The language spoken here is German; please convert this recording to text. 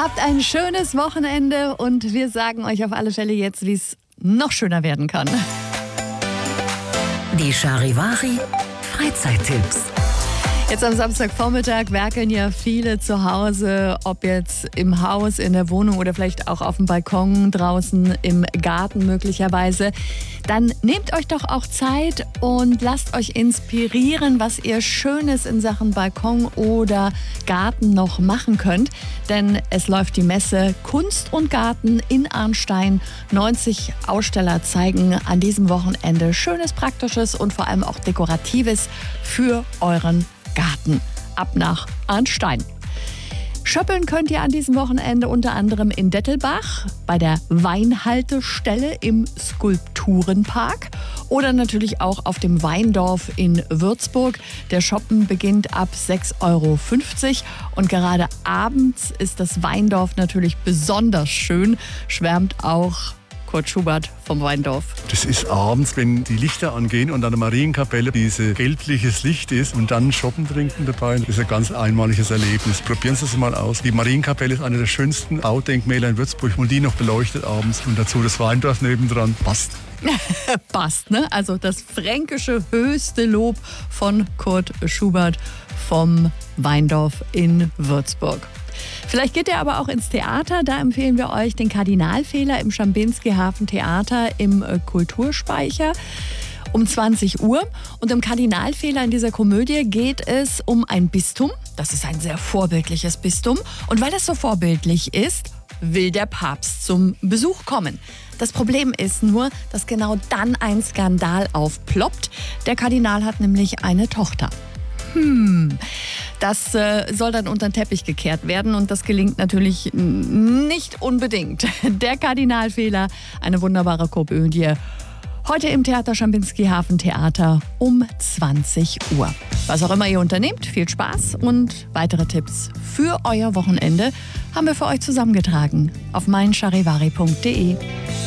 Habt ein schönes Wochenende und wir sagen euch auf alle Fälle jetzt, wie es noch schöner werden kann. Die Charivari Freizeittipps. Jetzt am Samstagvormittag werkeln ja viele zu Hause, ob jetzt im Haus, in der Wohnung oder vielleicht auch auf dem Balkon, draußen im Garten möglicherweise. Dann nehmt euch doch auch Zeit und lasst euch inspirieren, was ihr Schönes in Sachen Balkon oder Garten noch machen könnt. Denn es läuft die Messe Kunst und Garten in Arnstein. 90 Aussteller zeigen an diesem Wochenende Schönes, Praktisches und vor allem auch Dekoratives für euren Garten. Ab nach Arnstein. Schöppeln könnt ihr an diesem Wochenende unter anderem in Dettelbach, bei der Weinhaltestelle im Skulpturenpark oder natürlich auch auf dem Weindorf in Würzburg. Der Shoppen beginnt ab 6,50 € und gerade abends ist das Weindorf natürlich besonders schön, schwärmt auch Kurt Schubert vom Weindorf. Das ist abends, wenn die Lichter angehen und an der Marienkapelle dieses gelbliches Licht ist und dann Shoppen trinken dabei. Das ist ein ganz einmaliges Erlebnis. Probieren Sie es mal aus. Die Marienkapelle ist eine der schönsten Baudenkmäler in Würzburg und die noch beleuchtet abends und dazu das Weindorf nebendran. Passt. Passt, ne? Also das fränkische höchste Lob von Kurt Schubert vom Weindorf in Würzburg. Vielleicht geht ihr aber auch ins Theater. Da empfehlen wir euch den Kardinalfehler im Schambinski-Hafen-Theater im Kulturspeicher um 20 Uhr. Und im Kardinalfehler in dieser Komödie geht es um ein Bistum. Das ist ein sehr vorbildliches Bistum. Und weil das so vorbildlich ist, will der Papst zum Besuch kommen. Das Problem ist nur, dass genau dann ein Skandal aufploppt. Der Kardinal hat nämlich eine Tochter. Das soll dann unter den Teppich gekehrt werden und das gelingt natürlich nicht unbedingt. Der Kardinalfehler, eine wunderbare Komödie. Heute im Theater Schambinski-Hafen-Theater um 20 Uhr. Was auch immer ihr unternehmt, viel Spaß und weitere Tipps für euer Wochenende haben wir für euch zusammengetragen auf meincharivari.de.